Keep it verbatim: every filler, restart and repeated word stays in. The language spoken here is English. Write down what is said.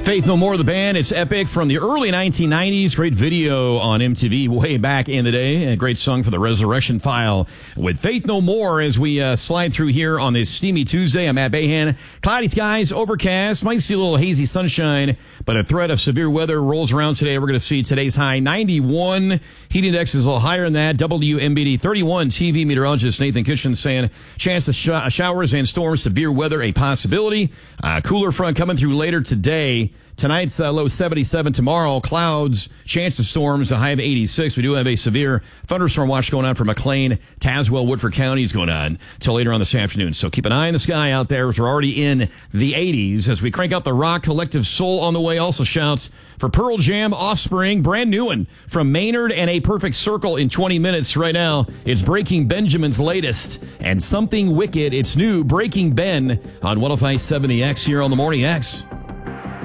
Faith No More, the band. It's epic from the early nineteen nineties. Great video on M T V way back in the day. A great song for the Resurrection File with Faith No More as we uh, slide through here on this steamy Tuesday. I'm Matt Bahan. Cloudy skies, overcast. Might see a little hazy sunshine, but a threat of severe weather rolls around today. We're going to see today's high ninety-one. Heat index is a little higher than that. W M B D thirty-one. T V meteorologist Nathan Kitchen saying chance of sh- showers and storms, severe weather a possibility. Uh, cooler front coming through later today. Tonight's uh, low seventy-seven. Tomorrow, clouds, chance of storms, a high of eighty-six. We do have a severe thunderstorm watch going on for McLean, Tazewell, Woodford counties going on till later on this afternoon. So keep an eye on the sky out there as we're already in the eighties as we crank out the rock collective soul on the way. Also shouts for Pearl Jam, Offspring, brand new one from Maynard and A Perfect Circle in twenty minutes. Right now, it's Breaking Benjamin's latest and Something Wicked. It's new, Breaking Ben on one oh five point seven The X here on the Morning X.